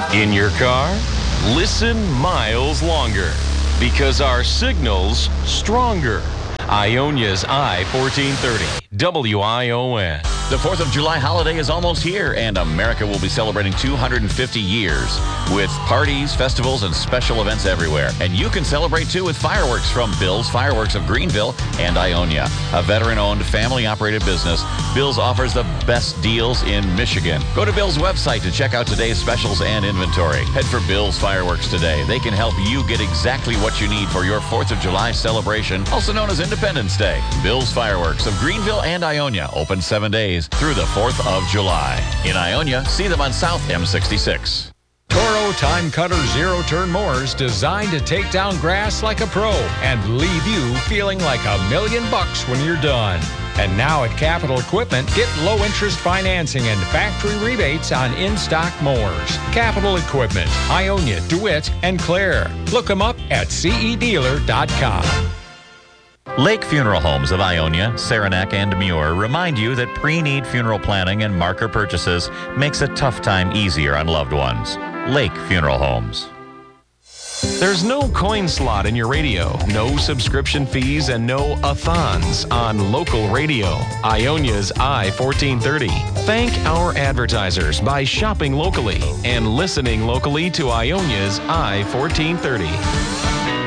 In your car? Listen miles longer because our signal's stronger. Ionia's I-1430, WION. The 4th of July holiday is almost here, and America will be celebrating 250 years with parties, festivals, and special events everywhere. And you can celebrate, too, with fireworks from Bill's Fireworks of Greenville and Ionia. A veteran-owned, family-operated business, Bill's offers the best deals in Michigan. Go to Bill's website to check out today's specials and inventory. Head for Bill's Fireworks today. They can help you get exactly what you need for your 4th of July celebration, also known as Independence Day. Bill's Fireworks of Greenville and Ionia, open 7 days through the 4th of July. In Ionia, see them on South M66. Toro Time Cutter zero-turn mowers designed to take down grass like a pro and leave you feeling like $1,000,000 when you're done. And now at Capital Equipment, get low-interest financing and factory rebates on in-stock mowers. Capital Equipment, Ionia, DeWitt, and Clare. Look them up at cedealer.com. Lake Funeral Homes of Ionia, Saranac, and Muir remind you that pre-need funeral planning and marker purchases makes a tough time easier on loved ones. Lake Funeral Homes. There's no coin slot in your radio, no subscription fees, and no a-thons on local radio. Ionia's I-1430. Thank our advertisers by shopping locally and listening locally to Ionia's I-1430.